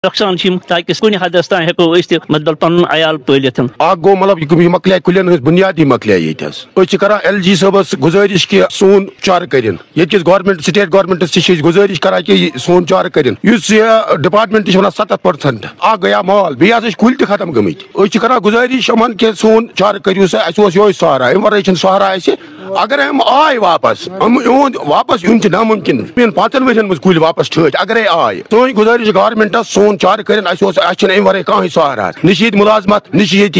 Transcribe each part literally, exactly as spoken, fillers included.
نقصان تاکہ کن حدس تان ہیکو مطلب پن عیال پالت اخ گو مطلب یہ مکلے کلین ہز بنیادی مکلے یہ أسۍ کران ایل جی صٲبس گزٲرِش کہ سون چارٕ کرن ییٚتہِ گورمنٹ سٹیٹ گورمنٹس تہِ گزٲرِش کران کہ سون چارٕ کرن یُس یہ ڈپارٹمنٹ تہِ ونان ستتھ پرسنٹ اخ گیا مال بیٚیہِ ہسا کُلۍ تہِ ختم گٔمٕتۍ أسۍ چھِ کران گزٲرِش یِمن کہ سون چارٕ کٔرِو سا اَسہِ اوس یہوے سہارا امہِ ورٲے چھُنہٕ سہارا اَسہِ اگر ہم آئے واپس ہم یہد واپس یون ناممکن پانچن ورین مز کل واپس ٹھٹ اگرے آئے سون گزارش گورمنٹس سون چارٕ کرن اَسہِ امہ ورٲے کانٛہہ سہارا نش یہ ملازمت نش یہ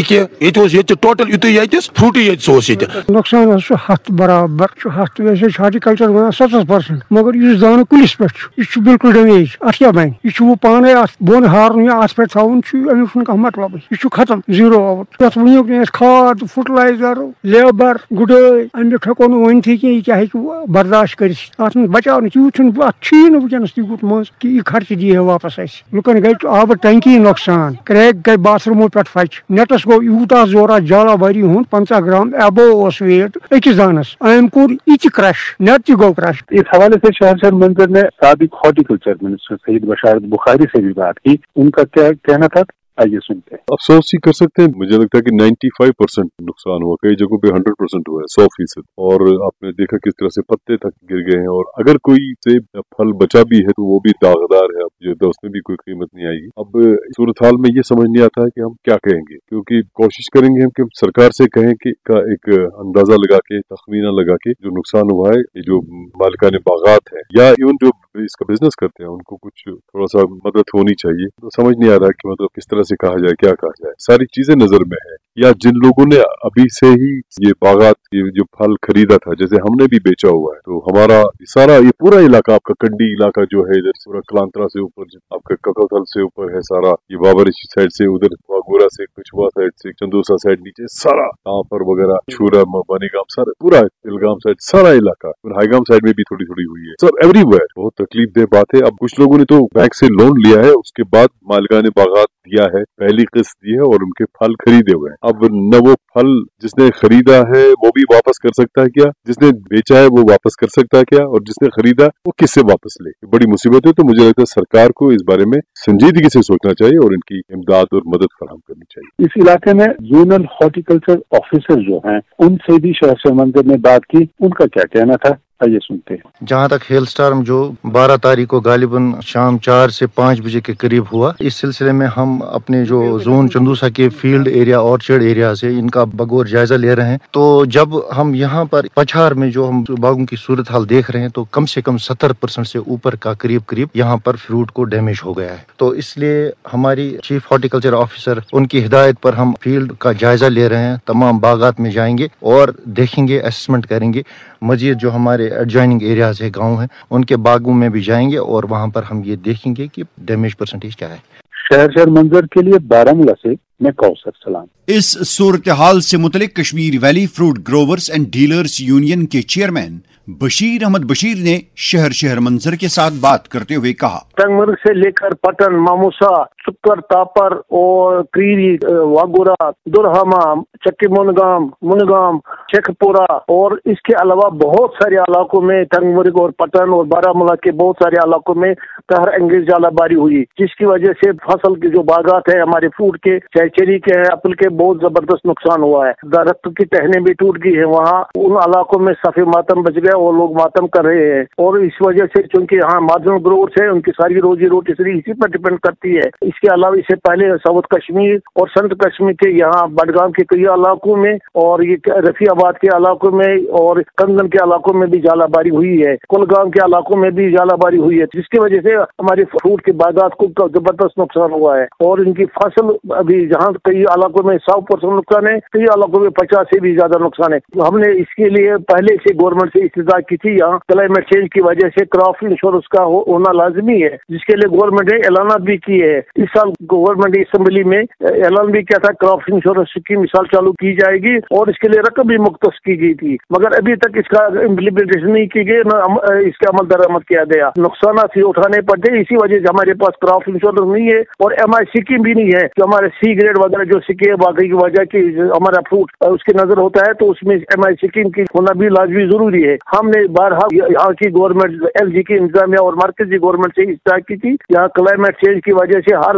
یہ ٹوٹل یُتُے ییٚتِس فروٹٕے ییٚتہِ سُہ اوس ییٚتہِ نۄقصان حظ چھُ ہتھ برابر ہتھ ویسے ہارٹیکلچر ونان ستتھ پرسنٹ مگر یہ دانہ کُلِس پٮ۪ٹھ چھُ یہ چھُ بالکل ڈیمیج اتھ کیاہ بنہِ یہ چھُ پانے اتھ بۄن ہارُن یا اتھ پٮ۪ٹھ تھاوُن چھُ امیُک چھُنہٕ کانٛہہ مطلبٕے یہ چھُ ختم زیٖرو آوُٹ یتھ ؤنِو نہٕ اَسہِ کھاد فرٹلایزر لیبر گُڈٲے امیُک ہٮ۪کو نہٕ ؤنتھٕے کینٛہہ یہِ کیاہ ہیٚکہِ برداشت کٔرِتھ اتھ منٛز بچاو نہٕ تیوٗت چھُنہٕ اتھ چھُیی نہٕ وٕنکیٚنس تیوٗت منٛز کہِ یہِ خرچہٕ دی ہے واپس اَسہِ لُکن گٔے آبہٕ ٹنکی نۄقصان کریک گٔے باتھ روٗمو پٮ۪ٹھ فچہِ نیٹس گوٚو یوٗتاہ زورا جالا باری ہُنٛد پنژاہ گرام ایبو اوس ویٹ أکِس دانس أمۍ کوٚر یہِ تہِ کرش نیٹ تہِ گوٚو کرش. اس حوالے سے شہرشہر منظر نے سابق ہارٹیکلچر منسٹر سعید بشارت بخاری سے بھی بات کی ان کا کیا کہنا تھا آئیے سنتے ہیں. افسوس ہی کر سکتے ہیں مجھے لگتا ہے کہ نائنٹی فائیو پرسینٹ نقصان ہوا کئی جگہوں پہ ہنڈریڈ پرسینٹ ہوا ہے سو فیصد اور آپ نے دیکھا کس طرح سے پتے تک گر گئے ہیں اور اگر کوئی سیب پھل بچا بھی ہے تو وہ بھی داغدار ہے اب جو اس میں بھی کوئی قیمت نہیں آئے گی. اب صورتحال میں یہ سمجھ نہیں آتا ہے کہ ہم کیا کہیں گے کیونکہ کوشش کریں گے ہم کہ سرکار سے کہیں کہ کا ایک اندازہ لگا کے تخمینہ لگا کے جو نقصان ہوا ہے یہ جو مالکان باغات ہیں یا ایون جو اس کا بزنس کرتے ہیں ان کو کچھ تھوڑا سا مدد ہونی چاہیے. تو سمجھ نہیں آ رہا کہ مطلب کس طرح سے کہا جائے کیا کہا جائے. ساری چیزیں نظر میں ہے یا جن لوگوں نے ابھی سے ہی یہ باغات یہ جو پھل خریدا تھا جیسے ہم نے بھی بیچا ہوا ہے تو ہمارا سارا یہ پورا علاقہ آپ کا کنڈی علاقہ جو ہے ادھر پورا کلانترا سے اوپر آپ کا ککوتھل سے اوپر ہے سارا یہ بابرشی سائڈ سے ادھر واگورا سے کچھوا سائڈ سے چندوسا سائڈ نیچے سارا یہاں پر وغیرہ چھورا بانی گام سارا پورا الگام سائڈ سارا علاقہ ہائی گام سائڈ میں بھی تھوڑی تھوڑی ہوئی ہے سب ایوری ویئر. بہت تکلیف دہ بات ہے. اب کچھ لوگوں نے تو بینک سے لون لیا ہے اس کے بعد مالکان باغات دیا ہے پہلی قسط دی ہے اور ان کے پھل خریدے ہوئے ہیں. اب نہ وہ پھل جس نے خریدا ہے وہ بھی واپس کر سکتا ہے کیا جس نے بیچا ہے وہ واپس کر سکتا ہے کیا اور جس نے خریدا وہ کس سے واپس لے. بڑی مصیبت ہے. تو مجھے لگتا ہے سرکار کو اس بارے میں سنجیدگی سے سوچنا چاہیے اور ان کی امداد اور مدد فراہم کرنی چاہیے. اس علاقے میں زونل ہارٹیکلچر آفیسر جو ہیں ان سے بھی شہرشہر منظر نے بات کی ان کا کیا کہنا تھا آئیے سنتے ہیں. جہاں تک ہیل اسٹارم جو بارہ تاریخ کو غالباً شام چار سے پانچ بجے کے قریب ہوا اس سلسلے میں ہم اپنے جو زون چندوسا کے فیلڈ ایریا اورچرڈ ایریا سے ان کا بغور جائزہ لے رہے ہیں. تو جب ہم یہاں پر پچھار میں جو ہم باغوں کی صورتحال دیکھ رہے ہیں تو کم سے کم ستر پرسنٹ سے اوپر کا قریب قریب یہاں پر فروٹ کو ڈیمیج ہو گیا ہے. تو اس لیے ہماری چیف ہارٹیکلچر آفیسر ان کی ہدایت پر ہم فیلڈ کا جائزہ لے رہے ہیں. تمام باغات میں جائیں گے اور دیکھیں گے اسسمنٹ کریں گے. مزید جو ہمارے ایڈجوائننگ ایریاز ہے گاؤں ہیں ان کے باغوں میں بھی جائیں گے اور وہاں پر ہم یہ دیکھیں گے کہ ڈیمیج پرسنٹیج کیا ہے. شہرشہر منظر کے لیے بارہمولہ سے میں کوثر سلام. اس صورتحال سے متعلق Kashmir valley fruit growers and dealers union کے چیئرمین بشیر احمد بشیر نے شہر شہر منظر کے ساتھ بات کرتے ہوئے کہا ٹنگ مرگ سے لے کر پٹن ماموسا چکر تاپر اور کریری واگورا درہما چکی منگام منگام چیک پورا اور اس کے علاوہ بہت سارے علاقوں میں ٹنگ مرگ اور پٹن اور بارہمولہ کے بہت سارے علاقوں میں قہر انگیز جالا باری ہوئی جس کی وجہ سے فصل کے جو باغات ہیں ہمارے فروٹ کے چاہے چیری کے ہیں ایپل کے بہت زبردست نقصان ہوا ہے. درخت کی ٹہنیں بھی ٹوٹ گئی ہیں. وہاں ان علاقوں میں صفی ماتم بچ گیا وہ لوگ ماتم کر رہے ہیں اور اس وجہ سے چونکہ یہاں مارجنل گروورز ہیں ان کی ساری روزی روٹی صرف اسی پر ڈپینڈ کرتی ہے. اس کے علاوہ اس سے پہلے ساؤتھ کشمیر اور سنت کشمیر کے یہاں بڈگام کے کئی علاقوں میں اور یہ رفیع آباد کے علاقوں میں اور کنگن کے علاقوں میں بھی جالا باری ہوئی ہے. کلگام کے علاقوں میں بھی جالا باری ہوئی ہے جس کی وجہ سے ہمارے فروٹ کے باغات کو زبردست نقصان ہوا ہے اور ان کی فصل ابھی جہاں کئی علاقوں میں سو پرسنٹ نقصان ہے کئی علاقوں میں پچاس سے بھی زیادہ نقصان ہے. ہم نے اس کے لیے پہلے سے گورنمنٹ سے استدعا کی تھی. یہاں کلائمیٹ چینج کی وجہ سے کراپ انشورنس کا ہونا لازمی ہے جس کے لیے گورنمنٹ نے اعلانات بھی کیے ہیں. اس سال گورنمنٹ اسمبلی میں اعلان بھی کیا تھا کراپ انشورنس کی مثال چالو کی جائے گی اور اس کے لیے رقم بھی مختص کی گئی تھی مگر ابھی تک اس کا امپلیمنٹیشن نہیں کی گئی نہ اس کا عمل درآمد کیا گیا. نقصانات سے اٹھانے پڑتے اسی وجہ سے ہمارے پاس کراپ انشورنس نہیں ہے اور ایم آئی اسکیم بھی نہیں ہے جو ہمارے سی گریڈ وغیرہ جو سکے باقی کی وجہ کی ہمارا فروٹ اس کی نظر ہوتا ہے تو اس میں ایم آئی اسکیم کی ہونا بھی لازمی ضروری ہے. ہم نے بارہا یہاں کی گورنمنٹ ایل جی کی انتظامیہ اور مرکزی گورنمنٹ سے استدعا کی تھی. یہاں کلائمیٹ چینج کی وجہ سے ہر